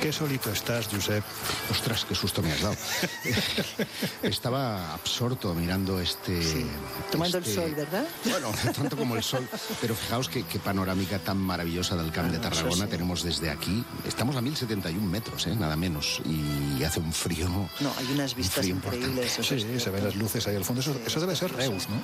Qué solito estás, Josep. Ostras, qué susto me has dado. Estaba absorto mirando tomando el sol, ¿verdad? Bueno, tanto como el sol. Pero fijaos qué panorámica tan maravillosa del Camp de Tarragona tenemos desde aquí. Estamos a 1071 metros, nada menos. Y hace un frío. No, hay unas vistas increíbles. Sí, se ven las luces ahí al fondo. Eso debe ser Reus, ¿no?